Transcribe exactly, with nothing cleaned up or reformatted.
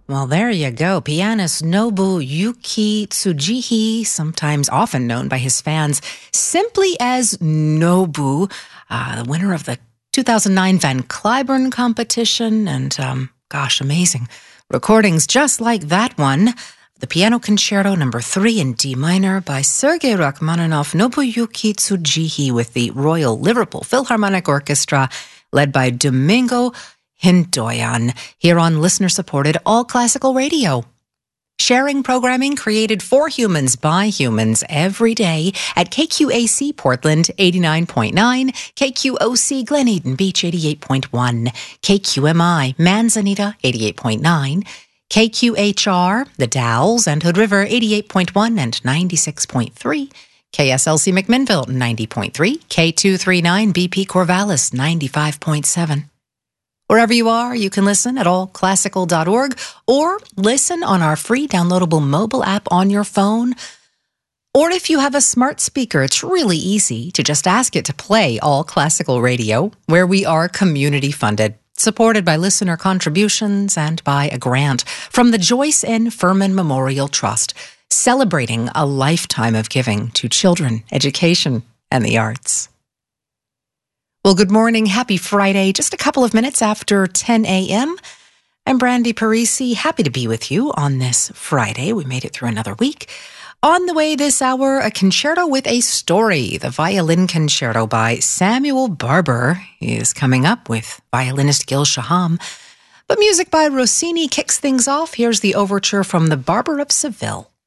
Well, there you go. Pianist Nobuyuki Tsujihi, sometimes often known by his fans simply as Nobu, uh, the winner of the two thousand nine Van Cliburn competition, and um, gosh, amazing recordings just like that one. The Piano Concerto number three in D minor by Sergei Rachmaninoff, Nobuyuki Tsujihi with the Royal Liverpool Philharmonic Orchestra, led by Domingo Hindoyan, here on listener-supported All Classical Radio. Sharing programming created for humans by humans every day at K Q A C Portland eighty-nine point nine, K Q O C Glen Eden Beach eighty-eight point one, K Q M I Manzanita eighty-eight point nine, K Q H R, The Dalles and Hood River eighty-eight point one and ninety-six point three, K S L C McMinnville ninety point three, K two thirty-nine B P Corvallis ninety-five point seven. Wherever you are, you can listen at all classical dot org or listen on our free downloadable mobile app on your phone. Or if you have a smart speaker, it's really easy to just ask it to play All Classical Radio, where we are community funded, supported by listener contributions and by a grant from the Joyce N. Furman Memorial Trust, celebrating a lifetime of giving to children, education, and the arts. Well, good morning. Happy Friday. Just a couple of minutes after ten a.m. I'm Brandy Parisi. Happy to be with you on this Friday. We made it through another week. On the way this hour, a concerto with a story. The Violin Concerto by Samuel Barber is coming up with violinist Gil Shaham. But music by Rossini kicks things off. Here's the overture from the Barber of Seville.